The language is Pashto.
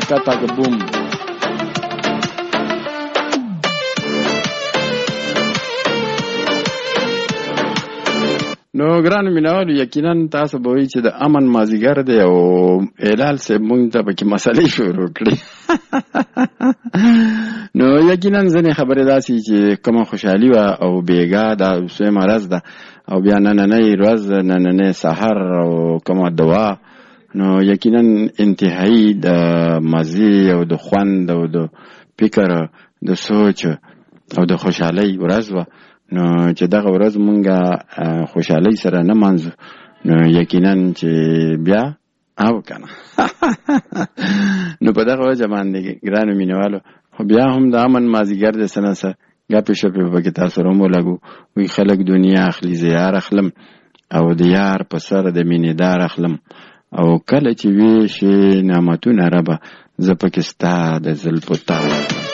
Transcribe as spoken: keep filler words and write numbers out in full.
taka taka boom. نو ګرانو مینوالو یقینا تاسو به وایي چې د امن مازدیګر دی او هلال صاحب مونږ ته پکې مسلې شروع کړي. نو یقینا ځینې خبرې داسې چې کومه خوشحالي وه او بېګا دا اوسویمه ورځ ده او بیا نننۍ ورځ نننۍ سحر او کومه دعا، نو یقینا انتهایی د مزې او د خوند او د فکر د سوچ او د خوشحالۍ ورځ وه. نو چې دغه ورځ مونږه خوشحالۍ سره نه منځو نو یقینا چې بیا او کنه نو په دغه وجه باندې ګرانو مینوالو خو بیا هم د امن مازدیګر د څه نه څه ګپې شپې پکې تاسو سره هم ولګو. وایي خلک دنیا اخلي زه یار اخلم او د یار په سر د مینې دار اخلم او کله چې ویې شي نعمتونه ربه زه پکې ستا د زلفو تار